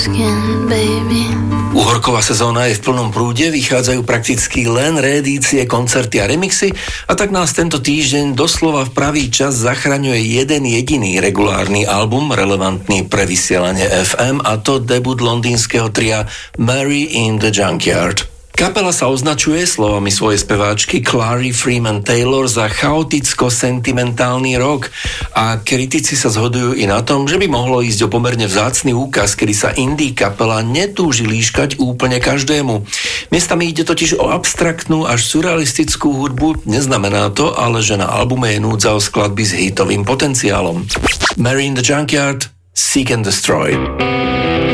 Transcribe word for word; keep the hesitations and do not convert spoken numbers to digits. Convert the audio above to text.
Uhorková sezóna je v plnom prúde, vychádzajú prakticky len reedície, koncerty a remixy a tak nás tento týždeň doslova v pravý čas zachraňuje jeden jediný regulárny album relevantný pre vysielanie ef em, a to debut londýnskeho tria Mary in the Junkyard. Kapela sa označuje slovami svojej speváčky Clary Freeman Taylor za chaoticko-sentimentálny rock a kritici sa zhodujú i na tom, že by mohlo ísť o pomerne vzácny úkaz, kedy sa indie kapela netúži líškať úplne každému. Miestami ide totiž o abstraktnú až surrealistickú hudbu, neznamená to, ale že na albume je núdza o skladby s hitovým potenciálom. Mary in the Junkyard, Seek and Destroy.